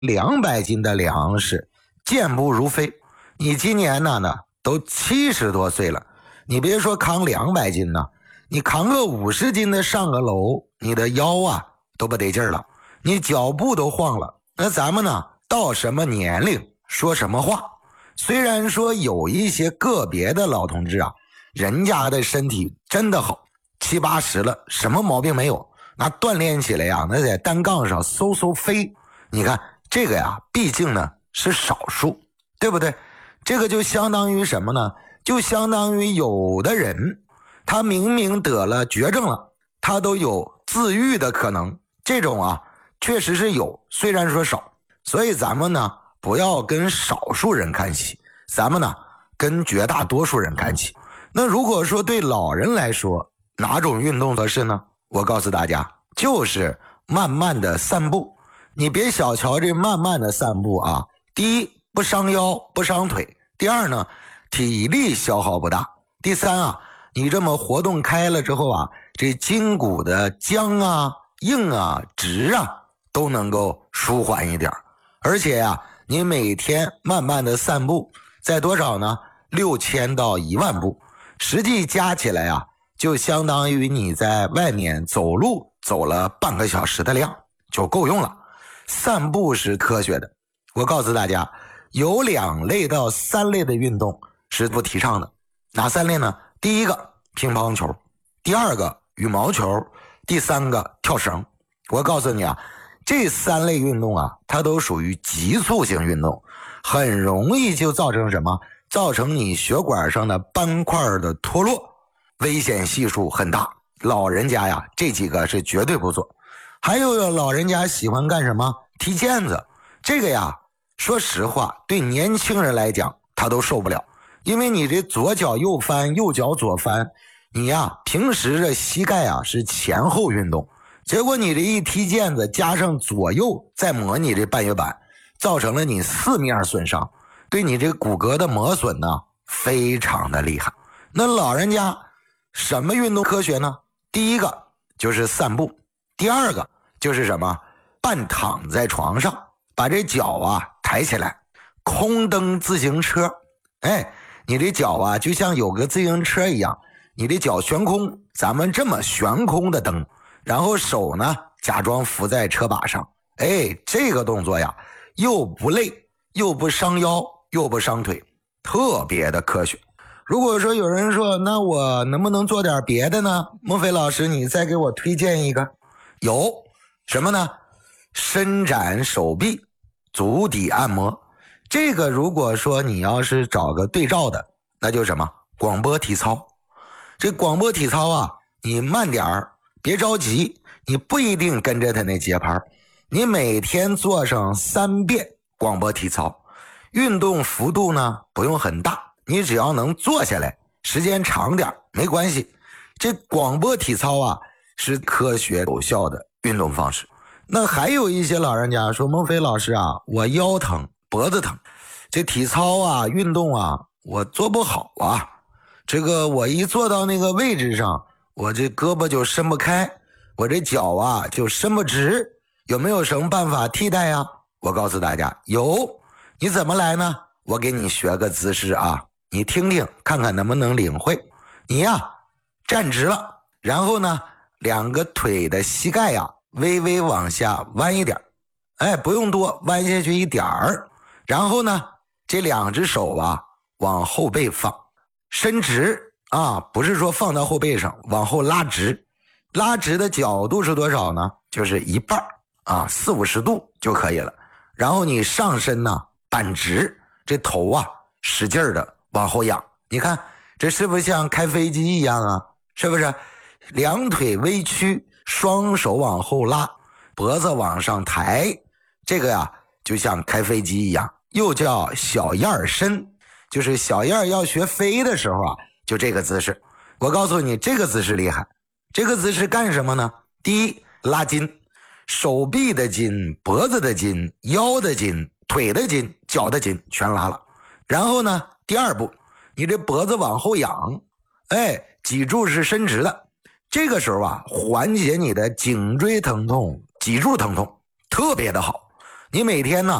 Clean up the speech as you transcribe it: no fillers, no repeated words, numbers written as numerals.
200斤的粮食，健步如飞。你今年呢都70多岁了，你别说扛200斤呢，你扛个50斤的上个楼，你的腰啊都不得劲儿了，你脚步都晃了。那咱们呢到什么年龄说什么话。虽然说有一些个别的老同志啊，人家的身体真的好，70、80了什么毛病没有，那锻炼起来呀，那在单杠上嗖飞。你看这个呀毕竟呢是少数，对不对？这个就相当于什么呢？就相当于有的人他明明得了绝症了，他都有自愈的可能，这种啊确实是有，虽然说少。所以咱们呢不要跟少数人看齐，咱们呢跟绝大多数人看齐。那如果说对老人来说哪种运动合适呢？我告诉大家，就是慢慢的散步。你别小瞧这慢慢的散步啊，第一不伤腰不伤腿，第二呢体力消耗不大，第三啊你这么活动开了之后啊，这筋骨的僵啊硬啊直啊都能够舒缓一点。而且啊你每天慢慢的散步在多少呢？6000到10000步，实际加起来啊就相当于你在外面走路走了半个小时的量就够用了。散步是科学的，我告诉大家有2类到3类的运动是不提倡的。哪3类呢？第一个乒乓球，第二个羽毛球，第三个跳绳。我告诉你啊，这3类运动啊它都属于急促性运动，很容易就造成什么？造成你血管上的斑块的脱落，危险系数很大。老人家呀这几个是绝对不做。还有老人家喜欢干什么？踢毽子。这个呀说实话对年轻人来讲他都受不了，因为你这左脚右翻右脚左翻，你呀平时的膝盖啊是前后运动，结果你这一踢毽子加上左右再磨你这半月板，造成了你4面损伤，对你这骨骼的磨损呢非常的厉害。那老人家什么运动科学呢？第一个就是散步，第二个就是什么？半躺在床上，把这脚啊抬起来，空蹬自行车。你这脚啊就像有个自行车一样，你的脚悬空，咱们这么悬空的蹬，然后手呢假装扶在车把上。这个动作呀又不累又不伤腰又不伤腿，特别的科学。如果说有人说那我能不能做点别的呢？孟非老师你再给我推荐一个。有什么呢？伸展手臂，足底按摩。这个如果说你要是找个对照的，那就什么？广播体操。这广播体操啊你慢点儿，别着急，你不一定跟着他那节拍，你每天做上3遍广播体操，运动幅度呢不用很大，你只要能坐下来，时间长点没关系。这广播体操啊是科学有效的运动方式。那还有一些老人家说，孟非老师啊，我腰疼脖子疼，这体操啊运动啊我做不好啊，这个我一坐到那个位置上，我这胳膊就伸不开，我这脚啊就伸不直，有没有什么办法替代啊？我告诉大家有。你怎么来呢？我给你学个姿势啊，你听听看看能不能领会。你呀站直了，然后呢2个腿的膝盖呀微微往下弯一点，不用多，弯下去一点儿。然后呢这2只手啊往后背放，伸直啊，不是说放到后背上，往后拉直。拉直的角度是多少呢？就是一半啊，40-50度就可以了。然后你上身呢板直，这头啊使劲的往后仰。你看这是不是像开飞机一样啊？是不是？2腿微曲，双手往后拉，脖子往上抬，这个呀就像开飞机一样，又叫小燕伸，就是小燕要学飞的时候啊就这个姿势。我告诉你这个姿势厉害。这个姿势干什么呢？第一，拉筋，手臂的筋，脖子的筋，腰的筋，腿的筋，脚的筋全拉了。然后呢第2步，你这脖子往后仰，脊柱是伸直的，这个时候啊缓解你的颈椎疼痛、脊柱疼痛特别的好。 你每天呢